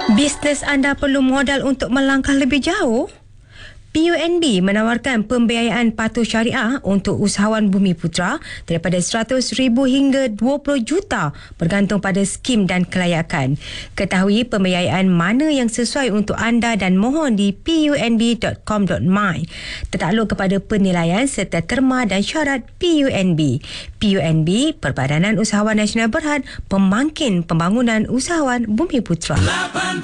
Bisnes anda perlu modal untuk melangkah lebih jauh? PUNB menawarkan pembiayaan patuh syariah untuk usahawan Bumiputra daripada RM100,000 hingga RM20 juta bergantung pada skim dan kelayakan. Ketahui pembiayaan mana yang sesuai untuk anda dan mohon di punb.com.my. Tertakluk kepada penilaian serta terma dan syarat PUNB. PUNB, Perbadanan Usahawan Nasional Berhad, pemangkin pembangunan usahawan Bumiputra.